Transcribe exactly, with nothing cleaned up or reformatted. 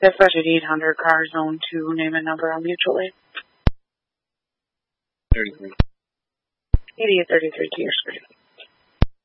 Dispatch eight hundred, car zone two, name and number on mutual aid. thirty-three. eighty-eight thirty-three to your screen.